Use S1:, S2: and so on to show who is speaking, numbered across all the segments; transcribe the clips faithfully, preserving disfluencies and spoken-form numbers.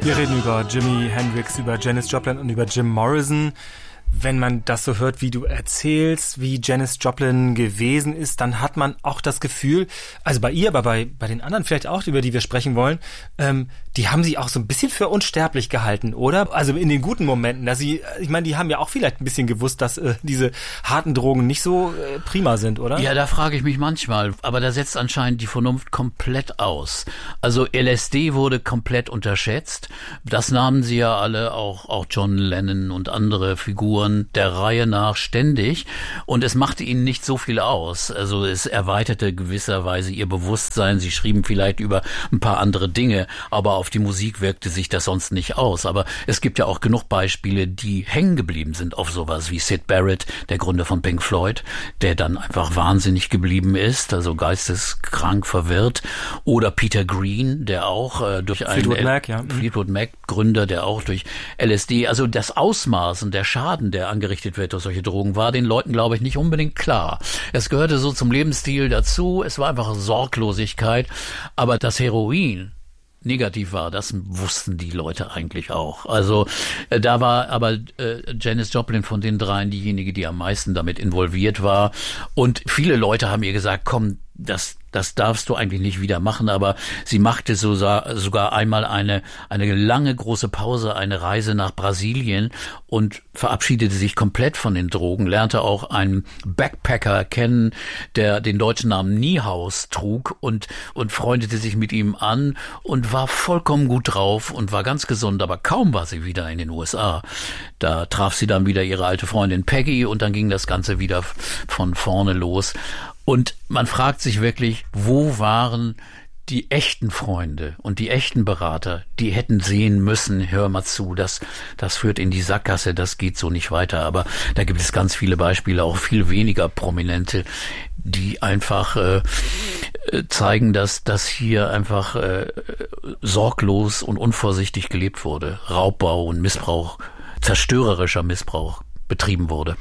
S1: Wir reden über Jimi Hendrix, über Janis Joplin und über Jim Morrison. Wenn man das so hört, wie du erzählst, wie Janis Joplin gewesen ist, dann hat man auch das Gefühl, also bei ihr, aber bei, bei den anderen vielleicht auch, über die wir sprechen wollen, ähm, die haben sie auch so ein bisschen für unsterblich gehalten, oder? Also in den guten Momenten, dass sie, ich meine, die haben ja auch vielleicht ein bisschen gewusst, dass äh, diese harten Drogen nicht so äh, prima sind, oder?
S2: Ja, da frage ich mich manchmal, aber da setzt anscheinend die Vernunft komplett aus. Also L S D wurde komplett unterschätzt. Das nahmen sie ja alle, auch, auch John Lennon und andere Figuren der Reihe nach ständig, und es machte ihnen nicht so viel aus. Also es erweiterte gewisserweise ihr Bewusstsein. Sie schrieben vielleicht über ein paar andere Dinge, aber auf die Musik wirkte sich das sonst nicht aus. Aber es gibt ja auch genug Beispiele, die hängen geblieben sind auf sowas, wie Syd Barrett, der Gründer von Pink Floyd, der dann einfach wahnsinnig geblieben ist, also geisteskrank verwirrt, oder Peter Green, der auch äh, durch einen
S1: Fleetwood Mac, ja.
S2: Fleetwood Mac Gründer, der auch durch L S D, also das Ausmaß und der Schaden, der angerichtet wird durch solche Drogen, war den Leuten, glaube ich, nicht unbedingt klar. Es gehörte so zum Lebensstil dazu, es war einfach Sorglosigkeit, aber das Heroin negativ war, das wussten die Leute eigentlich auch. Also äh, da war aber äh, Janis Joplin von den dreien diejenige, die am meisten damit involviert war, und viele Leute haben ihr gesagt, komm, das das darfst du eigentlich nicht wieder machen, aber sie machte so, sogar einmal eine eine lange große Pause, eine Reise nach Brasilien und verabschiedete sich komplett von den Drogen, lernte auch einen Backpacker kennen, der den deutschen Namen Niehaus trug, und und freundete sich mit ihm an und war vollkommen gut drauf und war ganz gesund, aber kaum war sie wieder in den U S A. Da traf sie dann wieder ihre alte Freundin Peggy und dann ging das Ganze wieder von vorne los. Und man fragt sich wirklich, wo waren die echten Freunde und die echten Berater, die hätten sehen müssen, hör mal zu, das, das führt in die Sackgasse, das geht so nicht weiter. Aber da gibt es ganz viele Beispiele, auch viel weniger prominente, die einfach äh, zeigen, dass, dass hier einfach äh, sorglos und unvorsichtig gelebt wurde. Raubbau und Missbrauch, zerstörerischer Missbrauch betrieben wurde.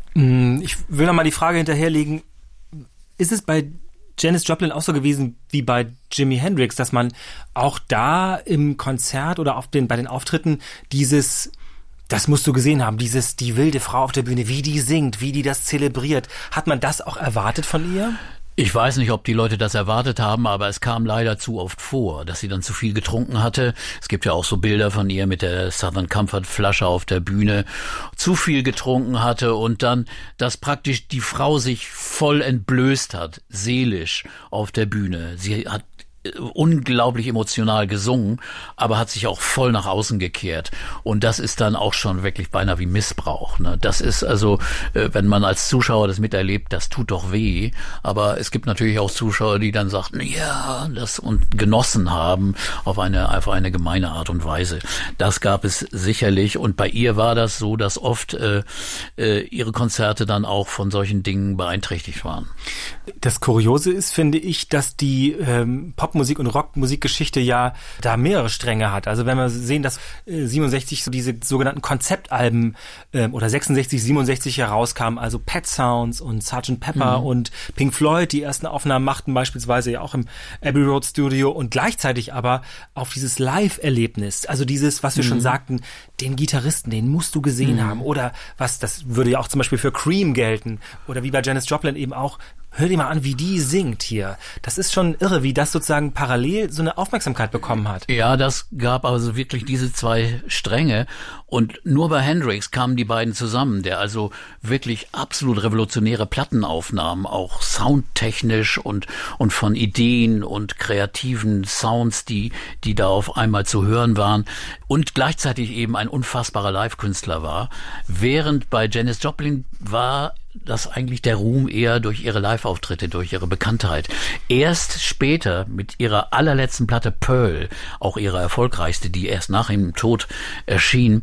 S1: Ich will noch mal die Frage hinterherlegen, ist es bei Janis Joplin auch so gewesen wie bei Jimi Hendrix, dass man auch da im Konzert oder auf den, bei den Auftritten dieses, das musst du gesehen haben, dieses, die wilde Frau auf der Bühne, wie die singt, wie die das zelebriert, hat man das auch erwartet von ihr?
S2: Ich weiß nicht, ob die Leute das erwartet haben, aber es kam leider zu oft vor, dass sie dann zu viel getrunken hatte. Es gibt ja auch so Bilder von ihr mit der Southern Comfort Flasche auf der Bühne, zu viel getrunken hatte und dann, dass praktisch die Frau sich voll entblößt hat, seelisch auf der Bühne. Sie hat unglaublich emotional gesungen, aber hat sich auch voll nach außen gekehrt. Und das ist dann auch schon wirklich beinahe wie Missbrauch. Ne? Das ist also, wenn man als Zuschauer das miterlebt, das tut doch weh. Aber es gibt natürlich auch Zuschauer, die dann sagten, ja, das und genossen haben auf eine einfach eine gemeine Art und Weise. Das gab es sicherlich. Und bei ihr war das so, dass oft äh, äh, ihre Konzerte dann auch von solchen Dingen beeinträchtigt waren.
S1: Das Kuriose ist, finde ich, dass die ähm, Popmusik und Rockmusikgeschichte ja da mehrere Stränge hat. Also wenn wir sehen, dass äh, siebenundsechzig so diese sogenannten Konzeptalben äh, oder sechsundsechzig, siebenundsechzig herauskamen, also Pet Sounds und Sergeant Pepper mhm. und Pink Floyd die ersten Aufnahmen machten, beispielsweise ja auch im Abbey Road Studio, und gleichzeitig aber auf dieses Live-Erlebnis, also dieses, was wir mhm. schon sagten, den Gitarristen, den musst du gesehen mhm. haben, oder was, das würde ja auch zum Beispiel für Cream gelten, oder wie bei Janis Joplin eben auch, hör dir mal an, wie die singt hier. Das ist schon irre, wie das sozusagen parallel so eine Aufmerksamkeit bekommen hat.
S2: Ja, das gab also wirklich diese zwei Stränge. Und nur bei Hendrix kamen die beiden zusammen, der also wirklich absolut revolutionäre Plattenaufnahmen, auch soundtechnisch und, und von Ideen und kreativen Sounds, die, die da auf einmal zu hören waren, und gleichzeitig eben ein unfassbarer Live-Künstler war. Während bei Janis Joplin war das eigentlich der Ruhm eher durch ihre Live-Auftritte, durch ihre Bekanntheit. Erst später mit ihrer allerletzten Platte Pearl, auch ihre erfolgreichste, die erst nach ihrem Tod erschien,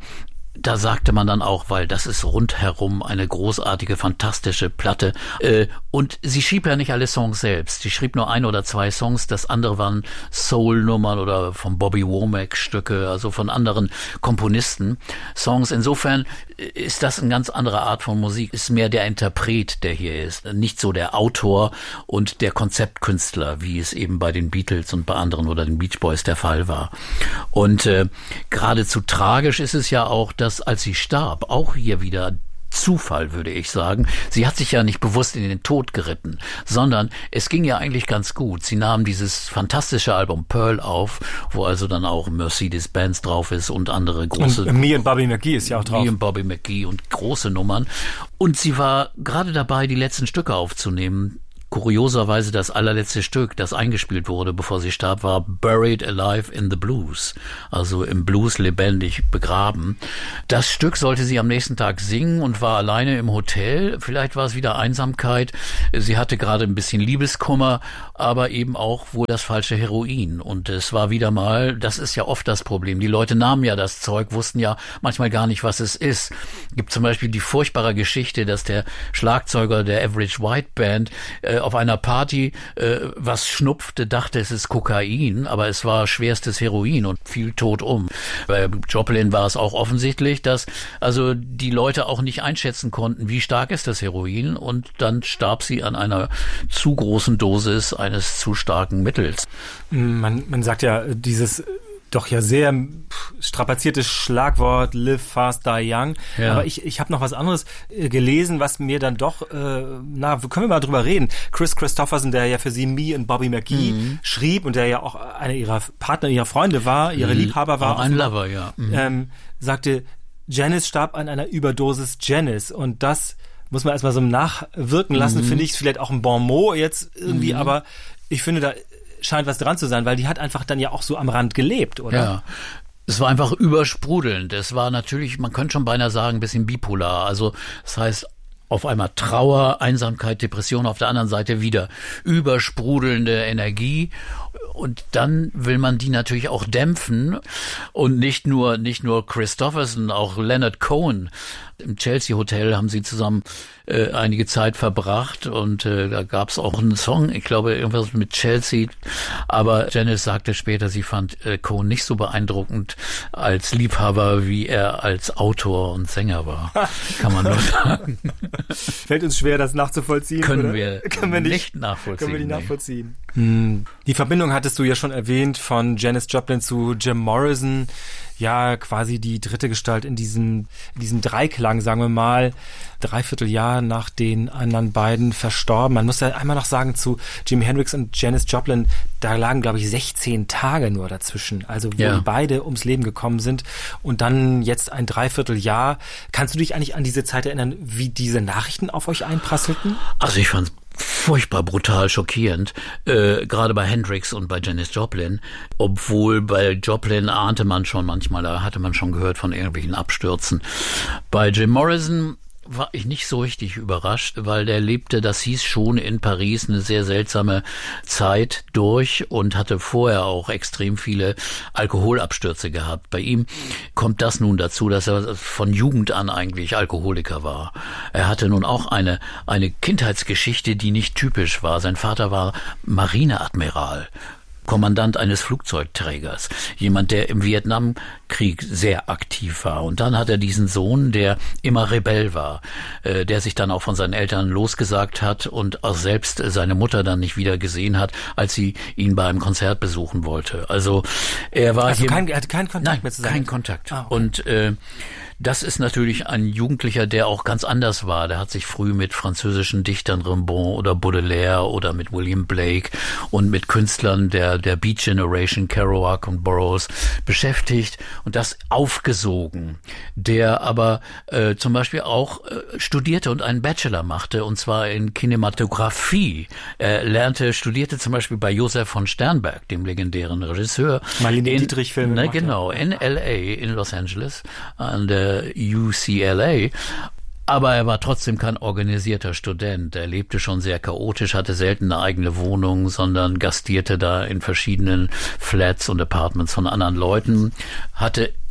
S2: da sagte man dann auch, weil das ist rundherum eine großartige, fantastische Platte. Äh, und sie schrieb ja nicht alle Songs selbst. Sie schrieb nur ein oder zwei Songs. Das andere waren Soul-Nummern oder von Bobby Womack Stücke, also von anderen Komponisten Songs. Insofern ist das eine ganz andere Art von Musik. Ist mehr der Interpret, der hier ist. Nicht so der Autor und der Konzeptkünstler, wie es eben bei den Beatles und bei anderen oder den Beach Boys der Fall war. Und äh, geradezu tragisch ist es ja auch, dass als sie starb, auch hier wieder Zufall, würde ich sagen. Sie hat sich ja nicht bewusst in den Tod geritten, sondern es ging ja eigentlich ganz gut. Sie nahm dieses fantastische Album Pearl auf, wo also dann auch Mercedes-Benz drauf ist und andere große...
S1: Und Me and Bobby McGee ist ja auch drauf.
S2: Me and Bobby McGee und große Nummern. Und sie war gerade dabei, die letzten Stücke aufzunehmen. Kurioserweise das allerletzte Stück, das eingespielt wurde, bevor sie starb, war Buried Alive in the Blues, also im Blues lebendig begraben. Das Stück sollte sie am nächsten Tag singen und war alleine im Hotel. Vielleicht war es wieder Einsamkeit. Sie hatte gerade ein bisschen Liebeskummer, aber eben auch wohl das falsche Heroin. Und es war wieder mal, das ist ja oft das Problem. Die Leute nahmen ja das Zeug, wussten ja manchmal gar nicht, was es ist. Es gibt zum Beispiel die furchtbare Geschichte, dass der Schlagzeuger der Average White Band äh, auf einer Party äh, was schnupfte, dachte, es ist Kokain, aber es war schwerstes Heroin und fiel tot um. Bei Joplin war es auch offensichtlich, dass also die Leute auch nicht einschätzen konnten, wie stark ist das Heroin, und dann starb sie an einer zu großen Dosis eines zu starken Mittels.
S1: Man, man sagt ja, dieses doch ja sehr strapaziertes Schlagwort Live Fast, Die Young. Ja. Aber ich, ich habe noch was anderes äh, gelesen, was mir dann doch, äh, na, können wir mal drüber reden. Chris Christopherson, der ja für sie Me und Bobby McGee mhm. schrieb und der ja auch einer ihrer Partner, ihrer Freunde war, ihre mhm. Liebhaber war.
S2: Auch ein Lover, ja. Mhm.
S1: Ähm, sagte, Janis starb an einer Überdosis Janis, und das muss man erstmal so nachwirken lassen, mhm. finde ich, vielleicht auch ein Bon mot jetzt irgendwie, mhm. aber ich finde, da scheint was dran zu sein, weil die hat einfach dann ja auch so am Rand gelebt, oder?
S2: Ja. Es war einfach übersprudelnd. Es war natürlich, man könnte schon beinahe sagen, ein bisschen bipolar. Also das heißt, auf einmal Trauer, Einsamkeit, Depression, auf der anderen Seite wieder übersprudelnde Energie. Und dann will man die natürlich auch dämpfen. Und nicht nur, nicht nur Christopherson, auch Leonard Cohen. Im Chelsea Hotel haben sie zusammen äh, einige Zeit verbracht, und äh, da gab es auch einen Song, ich glaube irgendwas mit Chelsea, aber Janis sagte später, sie fand äh, Cohen nicht so beeindruckend als Liebhaber, wie er als Autor und Sänger war. Kann man nur sagen.
S1: Fällt uns schwer, das nachzuvollziehen,
S2: Können
S1: oder?
S2: wir
S1: können wir nicht,
S2: nicht nachvollziehen.
S1: Können wir nicht nachvollziehen. Nee. Die Verbindung hattest du ja schon erwähnt von Janis Joplin zu Jim Morrison. Ja, quasi die dritte Gestalt in diesem, in diesem Dreiklang, sagen wir mal, dreiviertel Jahr nach den anderen beiden verstorben. Man muss ja einmal noch sagen, zu Jimi Hendrix und Janis Joplin, da lagen, glaube ich, sechzehn Tage nur dazwischen, also wo ja. die beide ums Leben gekommen sind, und dann jetzt ein Dreivierteljahr. Kannst du dich eigentlich an diese Zeit erinnern, wie diese Nachrichten auf euch einprasselten?
S2: Also ich fand's furchtbar brutal schockierend, äh, gerade bei Hendrix und bei Janis Joplin, obwohl bei Joplin ahnte man schon manchmal, da hatte man schon gehört von irgendwelchen Abstürzen. Bei Jim Morrison war ich nicht so richtig überrascht, weil der lebte, das hieß schon in Paris, eine sehr seltsame Zeit durch und hatte vorher auch extrem viele Alkoholabstürze gehabt. Bei ihm kommt das nun dazu, dass er von Jugend an eigentlich Alkoholiker war. Er hatte nun auch eine, eine Kindheitsgeschichte, die nicht typisch war. Sein Vater war Marineadmiral, Kommandant eines Flugzeugträgers, jemand, der im Vietnamkrieg sehr aktiv war. Und dann hat er diesen Sohn, der immer Rebell war, äh, der sich dann auch von seinen Eltern losgesagt hat und auch selbst seine Mutter dann nicht wieder gesehen hat, als sie ihn bei einem Konzert besuchen wollte. Also er war
S1: also
S2: hier,
S1: kein, er hatte keinen Kontakt
S2: nein,
S1: mehr zu sein.
S2: Kein Kontakt.
S1: Ah, okay.
S2: Und äh, das ist natürlich ein Jugendlicher, der auch ganz anders war. Der hat sich früh mit französischen Dichtern, Rimbaud oder Baudelaire oder mit William Blake und mit Künstlern der der Beat Generation, Kerouac und Burroughs beschäftigt und das aufgesogen. Der aber äh, zum Beispiel auch äh, studierte und einen Bachelor machte, und zwar in Kinematografie. Er lernte, studierte zum Beispiel bei Josef von Sternberg, dem legendären Regisseur.
S1: Marlene Dietrich-Filme.
S2: Ne, genau, in L A, in Los Angeles, an der U C L A. Aber er war trotzdem kein organisierter Student. Er lebte schon sehr chaotisch, hatte selten eine eigene Wohnung, sondern gastierte da in verschiedenen Flats und Apartments von anderen Leuten, hatte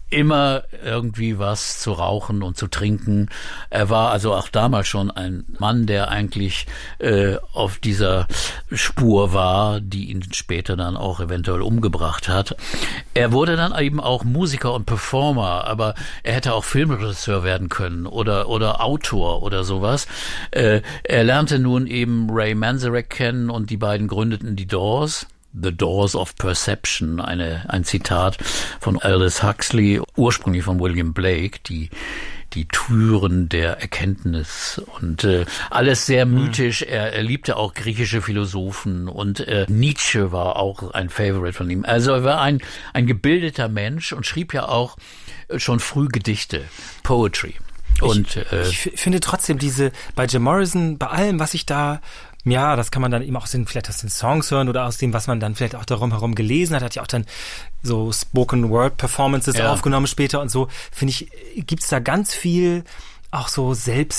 S2: immer irgendwie was zu rauchen und zu trinken. Er war also auch damals schon ein Mann, der eigentlich äh, auf dieser Spur war, die ihn später dann auch eventuell umgebracht hat. Er wurde dann eben auch Musiker und Performer, aber er hätte auch Filmregisseur werden können oder oder Autor oder sowas. Äh, er lernte nun eben Ray Manzarek kennen und die beiden gründeten die Doors. The Doors of Perception, eine, ein Zitat von Aldous Huxley, ursprünglich von William Blake, die die Türen der Erkenntnis und äh, alles sehr mythisch. Er, er liebte auch griechische Philosophen und äh, Nietzsche war auch ein Favorite von ihm. Also er war ein ein gebildeter Mensch und schrieb ja auch schon früh Gedichte, Poetry. Und
S1: ich,
S2: äh,
S1: ich finde trotzdem diese bei Jim Morrison, bei allem, was ich da ja, das kann man dann eben auch aus den, vielleicht aus den Songs hören oder aus dem, was man dann vielleicht auch darum herum gelesen hat. Hat ja auch dann so Spoken-Word-Performances
S2: ja.
S1: aufgenommen später und so. Finde ich, gibt's da ganz viel auch so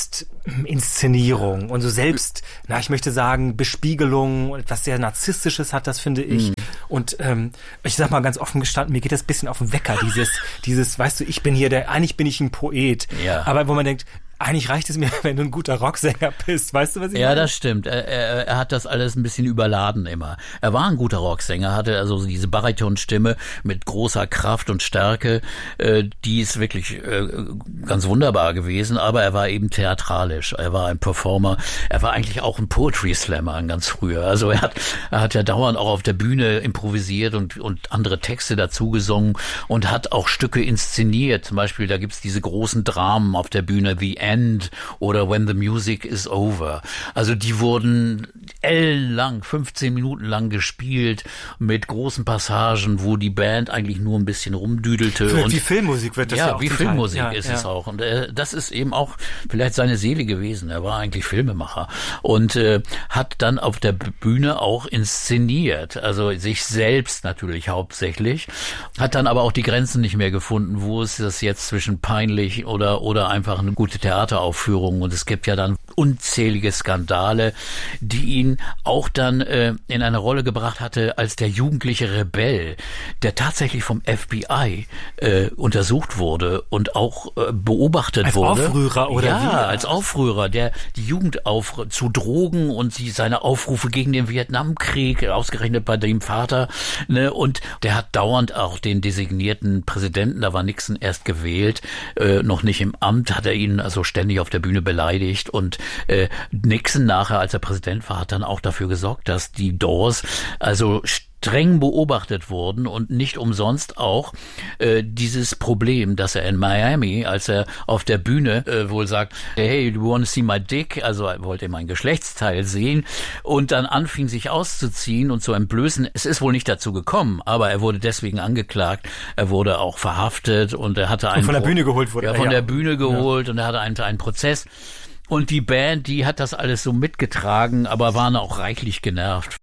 S1: Selbstinszenierung und so selbst, na, ich möchte sagen, Bespiegelung und etwas sehr Narzisstisches hat das, finde ich. Mm. Und ähm, ich sag mal ganz offen gestanden, mir geht das ein bisschen auf den Wecker, dieses, dieses, weißt du, ich bin hier der, eigentlich bin ich ein Poet.
S2: Ja.
S1: Aber wo man denkt, eigentlich reicht es mir, wenn du ein guter Rocksänger bist. Weißt du, was ich
S2: ja,
S1: meine?
S2: Ja, das stimmt. Er, er, er hat das alles ein bisschen überladen immer. Er war ein guter Rocksänger, hatte also diese Baritonstimme mit großer Kraft und Stärke. Äh, die ist wirklich äh, ganz wunderbar gewesen, aber er war eben theatralisch. Er war ein Performer. Er war eigentlich auch ein Poetry Slammer, ein ganz früher. Also er hat, er hat ja dauernd auch auf der Bühne improvisiert und, und andere Texte dazu gesungen und hat auch Stücke inszeniert. Zum Beispiel, da gibt's diese großen Dramen auf der Bühne, The End oder When the Music is Over. Also die wurden ellenlang, fünfzehn Minuten lang gespielt mit großen Passagen, wo die Band eigentlich nur ein bisschen rumdüdelte.
S1: Wie
S2: und
S1: Filmmusik wird das ja,
S2: ja
S1: auch
S2: wie
S1: total.
S2: Filmmusik
S1: ja,
S2: ist
S1: ja.
S2: es auch. Und äh, das ist eben auch vielleicht seine Seele gewesen. Er war eigentlich Filmemacher und äh, hat dann auf der Bühne auch inszeniert. Also sich selbst natürlich hauptsächlich. Hat dann aber auch die Grenzen nicht mehr gefunden. Wo ist das jetzt zwischen peinlich oder, oder einfach eine gute Theater Theateraufführungen und es gibt ja dann unzählige Skandale, die ihn auch dann äh, in eine Rolle gebracht hatte als der jugendliche Rebell, der tatsächlich vom F B I äh, untersucht wurde und auch äh, beobachtet
S1: als
S2: wurde.
S1: Als Aufrührer oder
S2: ja,
S1: wie?
S2: Ja, als Aufrührer, der die Jugend auf, zu Drogen und sie seine Aufrufe gegen den Vietnamkrieg, ausgerechnet bei dem Vater, ne, und der hat dauernd auch den designierten Präsidenten, da war Nixon erst gewählt, äh, noch nicht im Amt, hat er ihn also ständig auf der Bühne beleidigt und äh, Nixon nachher, als er Präsident war, hat dann auch dafür gesorgt, dass die Doors also streng beobachtet wurden und nicht umsonst auch äh, dieses Problem, dass er in Miami, als er auf der Bühne äh, wohl sagt, hey, do you wanna see my dick? Also er wollte mein Geschlechtsteil sehen und dann anfing sich auszuziehen und zu entblößen. Es ist wohl nicht dazu gekommen, aber er wurde deswegen angeklagt. Er wurde auch verhaftet und er hatte einen...
S1: Und von der Bühne geholt wurde.
S2: Ja, von
S1: ja.
S2: der Bühne geholt ja. Und er hatte einen, einen Prozess. Und die Band, die hat das alles so mitgetragen, aber waren auch reichlich genervt